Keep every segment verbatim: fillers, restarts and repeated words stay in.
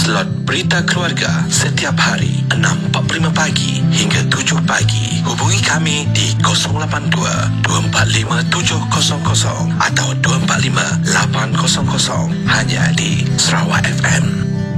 slot Berita Keluarga setiap hari enam empat puluh lima pagi hingga tujuh pagi. Hubungi kami di kosong lapan dua, dua empat lima, tujuh kosong kosong atau dua empat lima, lapan kosong kosong hanya di Sarawak F M.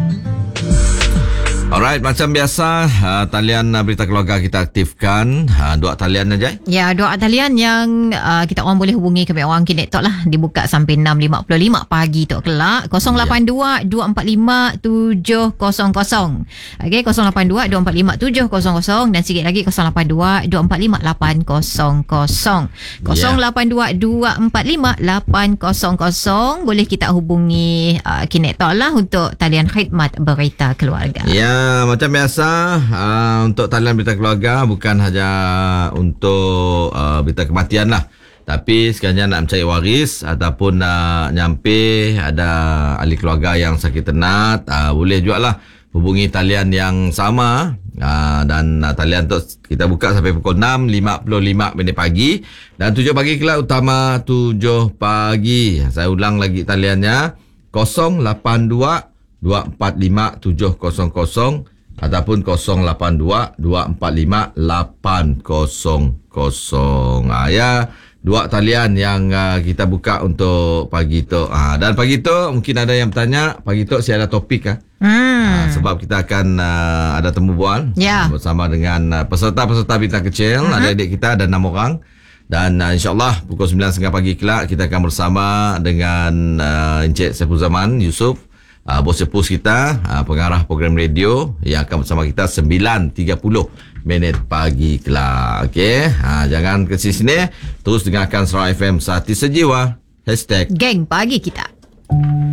Alright, macam biasa, uh, talian uh, Berita Keluarga kita aktifkan. Uh, dua talian aja. Ya, dua talian yang uh, kita orang boleh hubungi kami orang Kinet Talk lah. Dibuka sampai enam lima puluh lima pagi tu kelak. kosong lapan dua, dua empat lima, tujuh kosong kosong. Okey, kosong lapan dua, dua empat lima, tujuh kosong kosong dan sikit lagi kosong lapan dua, dua empat lima, lapan kosong kosong. kosong lapan dua, dua empat lima, lapan kosong kosong. Boleh kita hubungi uh, Kinet Talk lah untuk talian khidmat Berita Keluarga. Ya. Macam biasa, uh, untuk talian Berita Keluarga bukan saja untuk uh, berita kematian lah. Tapi sekiranya nak mencari waris ataupun nak nyampe ada ahli keluarga yang sakit tenat, uh, boleh juga lah hubungi talian yang sama. Uh, dan uh, talian tu kita buka sampai pukul enam lima puluh lima minit pagi. Dan tujuh pagi kelak utama tujuh pagi. Saya ulang lagi taliannya. kosong lapan dua, dua empat lima, tujuh kosong kosong ataupun kosong lapan dua, dua empat lima, lapan kosong kosong. Ha, ya, dua talian yang uh, kita buka untuk pagi tu. Ha, dan pagi tu mungkin ada yang bertanya, pagi tu saya ada topik ah. Hmm. Ha, sebab kita akan uh, ada temu bual yeah. uh, bersama dengan uh, peserta-peserta bintang kecil, uh-huh. adik-adik kita ada enam orang. Dan uh, insyaAllah pukul sembilan tiga puluh pagi kelak kita akan bersama dengan uh, Encik Saiful Zaman Yusof, Uh, bos sepus kita, uh, pengarah program radio yang akan bersama kita sembilan tiga puluh minit pagi kelak. Okey, uh, jangan ke sini, terus dengarkan Sarawak F M Sati Sejiwa. Hashtag Geng Pagi Kita.